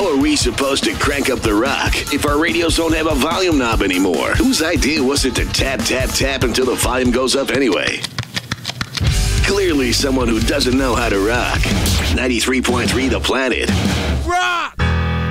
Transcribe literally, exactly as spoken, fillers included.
How are we supposed to crank up the rock if our radios don't have a volume knob anymore? Whose idea was it to tap, tap, tap until the volume goes up anyway? Clearly someone who doesn't know how to rock. ninety-three point three The Planet. Rock!